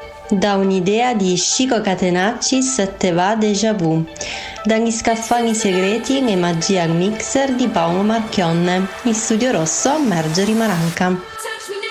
Da un'idea di Chico Catenacci te va déjà vu. Dagli scaffali segreti e magia al mixer di Paolo Marchionne. In studio rosso Margherita Maranca.